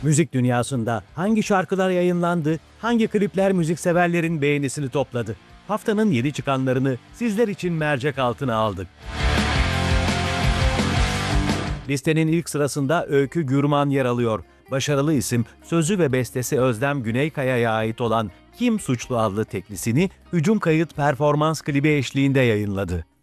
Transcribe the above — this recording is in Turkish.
Müzik dünyasında hangi şarkılar yayınlandı, hangi klipler müzikseverlerin beğenisini topladı? Haftanın yeni çıkanlarını sizler için mercek altına aldık. Listenin ilk sırasında Öykü Gürman yer alıyor. Başarılı isim, sözü ve bestesi Özlem Güneykaya'ya ait olan Kim Suçlu adlı teklisini hücum kayıt performans klibi eşliğinde yayınladı.